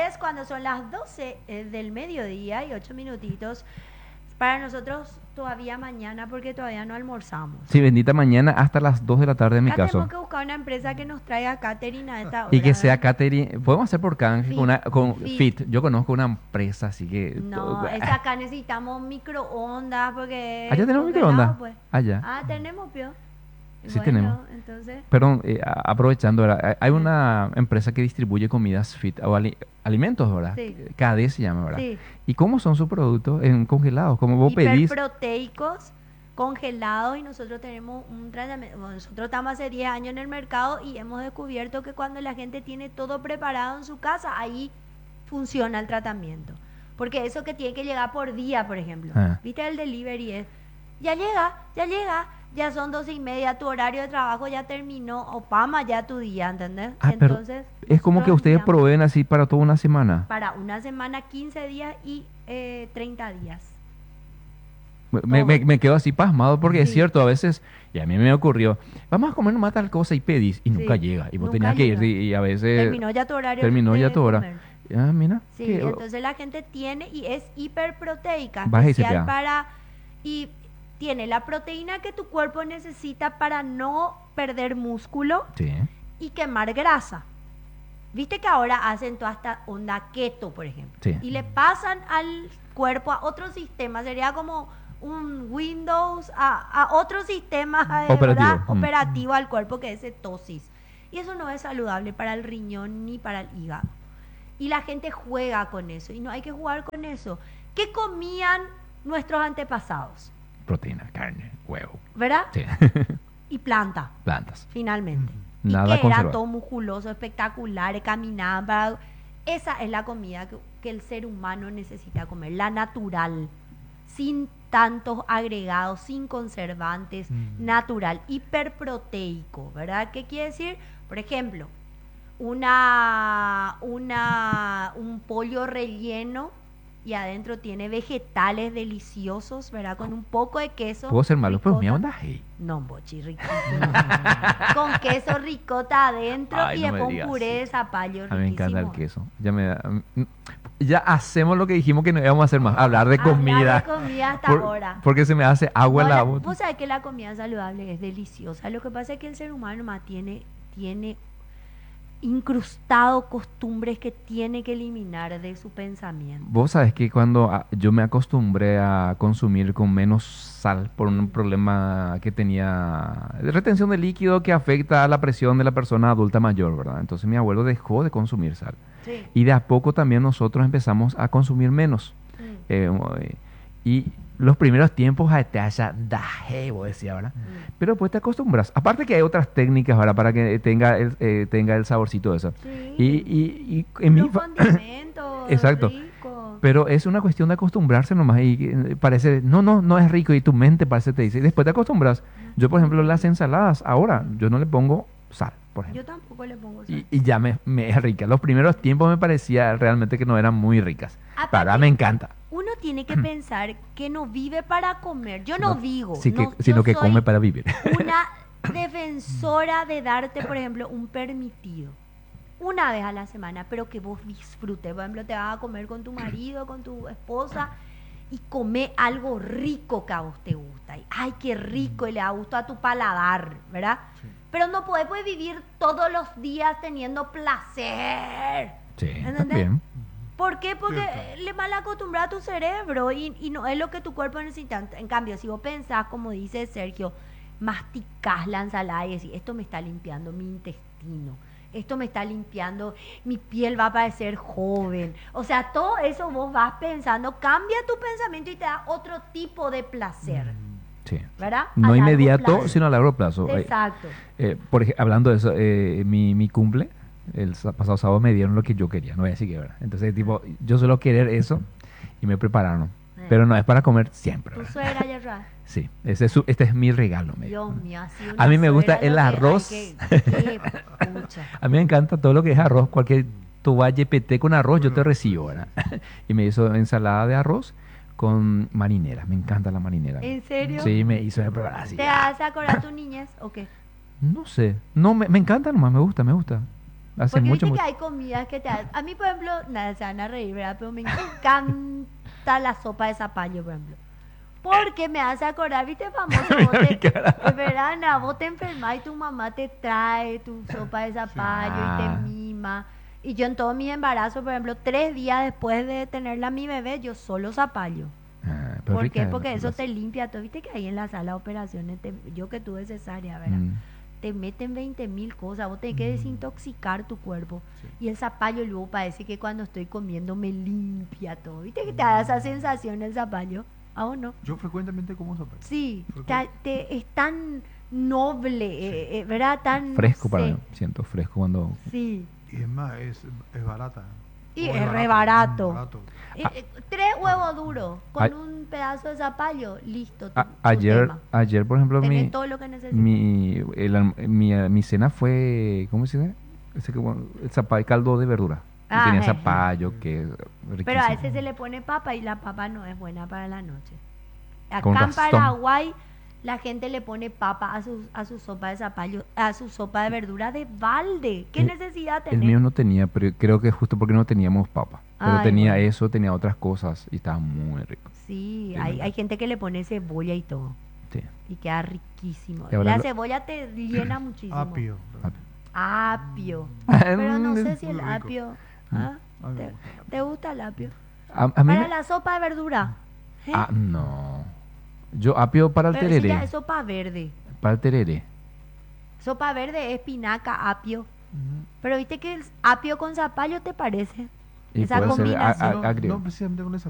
ustedes cuando son las 12 del mediodía y 8 minutitos, para nosotros todavía mañana porque todavía no almorzamos. Sí, bendita mañana hasta las 2 de la tarde en mi Acá caso. tenemos que buscar una empresa que nos traiga catering a esta hora. Y que sea ¿verdad? catering. Podemos hacer por canje Fit, con, con fit. Fit. Yo conozco una empresa, así que. No, es acá necesitamos microondas porque... ¿Allá tenemos congelado, microondas? pues. Allá. Ah, tenemos, pio. Sí Bueno, tenemos. entonces... Perdón, aprovechando, ¿verdad? Hay una empresa que distribuye comidas fit o alimentos, ¿verdad? Sí. KD se llama, ¿verdad? Sí. ¿Y cómo son sus productos en congelados? ¿Cómo vos pedís? Hiperproteicos, congelados, y nosotros tenemos un tratamiento. Bueno, nosotros estamos hace 10 años en el mercado y hemos descubierto que cuando la gente tiene todo preparado en su casa, ahí funciona el tratamiento. Porque eso que tiene que llegar por día, por ejemplo. Ah. ¿Viste? El delivery es, ya llega, ya son 12:30, tu horario de trabajo ya terminó, o pama ya tu día, ¿entendés? Pero Entonces, es como que nosotros ustedes enviamos proveen así para toda una semana. para una semana, 15 días y 30 días. Me quedo así pasmado porque es Sí. cierto, a veces, y a mí me ocurrió, vamos a comer nomás tal cosa y pedís y nunca Sí, llega. Y vos nunca tenías que ir llega. y a veces Terminó ya tu horario. terminó ya de tu hora. comer. Ah, mira. Sí, que- entonces la gente tiene y es hiperproteica, Baja y especial CPA. para, y tiene la proteína que tu cuerpo necesita para no perder músculo Sí. y quemar grasa. Viste que ahora hacen toda esta onda keto, por ejemplo, Sí. y le pasan al cuerpo a otro sistema, sería como un Windows a otro sistema Operativo. ¿verdad? Operativo al cuerpo, que es cetosis. Y eso no es saludable para el riñón ni para el hígado. Y la gente juega con eso, y no hay que jugar con eso. ¿Qué comían nuestros antepasados? Proteína, carne, huevo. ¿Verdad? Sí. Y planta, Plantas. finalmente. Nada y que eran conservado. todos musculosos, espectaculares, caminaban. Esa es la comida que el ser humano necesita comer, la natural, sin tantos agregados, sin conservantes, natural, hiperproteico, ¿verdad? ¿Qué quiere decir? Por ejemplo, un pollo relleno y adentro tiene vegetales deliciosos, ¿verdad? Con un poco de queso. Puedo ser malo, pero ricota. mi onda, hey. No, bochi, riquísimo. Con queso ricota adentro. Ay, y no me después un digas, puré sí. de zapallo. A mí me encanta el riquísimo. queso. Ya me da, ya hacemos lo que dijimos que no íbamos a hacer más, hablar de comida. Hablar de comida hasta ahora. Porque se me hace agua en No, la vos boca. sabés que la comida saludable es deliciosa. Lo que pasa es que el ser humano más tiene incrustado costumbres que tiene que eliminar de su pensamiento. Vos sabés que cuando yo me acostumbré a consumir con menos sal por un problema que tenía de retención de líquido que afecta a la presión de la persona adulta mayor, ¿verdad? Entonces mi abuelo dejó de consumir sal. Sí. Y de a poco también nosotros empezamos a consumir menos. Mm. Y los primeros tiempos te haya daje, vos decías, ¿verdad? Pero después te acostumbras. Aparte que hay otras técnicas, ¿verdad? Para que tenga el saborcito de eso. Sí. Y en mi Los condimentos. Exacto. Rico. Pero es una cuestión de acostumbrarse nomás y parece, no es rico y tu mente parece te dice. Y después te acostumbras. Yo, por ejemplo, las ensaladas, ahora yo no le pongo sal, por ejemplo. Yo tampoco le pongo sal. Y ya me es rica. Los primeros tiempos me parecía realmente que no eran muy ricas. Aparte, Ahora me encanta. Uno tiene que pensar que no vive para comer. Yo no digo. Sí, no, sino yo que soy come para vivir. una defensora de darte, por ejemplo, un permitido. Una vez a la semana, pero que vos disfrutes. Por ejemplo, te vas a comer con tu marido, con tu esposa, y come algo rico que a vos te gusta. Y, ay, qué rico, y le da gusto a tu paladar, ¿verdad? Sí. Pero no podés vivir todos los días teniendo placer. Sí, ¿Entendés? también. ¿Por qué? Porque Cierto. le mal acostumbra a tu cerebro y no es lo que tu cuerpo necesita. En cambio, si vos pensás, como dice Sergio, masticás la ensalada y decís, esto me está limpiando mi intestino, esto me está limpiando, mi piel va a parecer joven. O sea, todo eso vos vas pensando, cambia tu pensamiento y te da otro tipo de placer, Sí. ¿verdad? No A largo inmediato, plazo. sino a largo plazo. Exacto. Hablando de eso, mi cumple, pasado sábado me dieron lo que yo quería, no voy a decir que verdad. Entonces, tipo, yo suelo querer eso y me prepararon. Pero no es para comer siempre, Tu ¿verdad? suegra, Yerra. Sí, este es mi regalo. Me dijo. Dios mío, así A mí me gusta suegra el lo que hay arroz. qué pucha. A mí me encanta todo lo que es arroz, cualquier toalla peté con arroz, yo te recibo, ¿verdad? Y me hizo ensalada de arroz con marinera. Me encanta la marinera. ¿En serio? Sí, me hizo preparar así. ¿Te hace acordar tu niñez o qué? No sé. No, me encanta nomás, me gusta. Hace Porque mucho, viste mucho. que hay comidas que te hacen. A mí, por ejemplo, nada, se van a reír, ¿verdad? Pero me encanta la sopa de zapallo, por ejemplo. Porque me hace acordar, ¿viste famoso? Vos Mira mi cara. es verdad, Ana, vos te enfermas y tu mamá te trae tu sopa de zapallo y te Ah, mima. Y yo en todo mi embarazo, por ejemplo, 3 días después de tenerla a mi bebé, yo solo zapallo. pero ¿Por rica qué? es Porque eso la te limpia todo. Viste que ahí en la sala de operaciones, yo que tuve cesárea, ¿verdad? Mm. Te meten 20.000 cosas, vos tenés que desintoxicar tu cuerpo. Sí. Y el zapallo luego parece que cuando estoy comiendo me limpia todo. ¿Viste que te da esa sensación el zapallo? ¿Ah o no? Yo frecuentemente como sopa. Sí, Frecu- es tan noble, ¿verdad? Tan, no Fresco para sé. mí. Siento fresco cuando... Sí, Y es más, es barata. y O es re barato. barato. 3 huevos duros con Ay. un pedazo de zapallo, listo. Tu Ayer, tema. ayer, por ejemplo, Tenés todo lo que necesitas. mi cena fue, ¿cómo se dice? El zapallo, caldo de verdura. Y Ah, tenía jeje. zapallo, que Pero a riquísimo. veces se le pone papa y la papa no es buena para la noche. Con Acá en razón. Paraguay la gente le pone papa a su sopa de zapallo, a su sopa de verdura de balde. ¿Qué El- necesidad El tenés? mío no tenía, pero creo que justo porque no teníamos papa. Pero Ay, tenía bueno. eso, tenía otras cosas y estaba muy rico. Sí, Tremendo. hay gente que le pone cebolla y todo. Sí. Y queda riquísimo. Y ahora La lo- cebolla te llena muchísimo. Apio. Apio. Pero no sé si Muy el rico. apio. ¿ah? A mí me ¿Te, gusta el apio. te gusta el apio? A mí Para me- la sopa de verdura. ¿eh? Ah, no. Yo apio para el Pero si ya tereré. es sopa verde. Para el tereré. Sopa verde es espinaca, apio. Ujú. Pero viste que el apio con zapallo te parece. Y Esa puede ser combinación. No, agrio. no precisamente con esa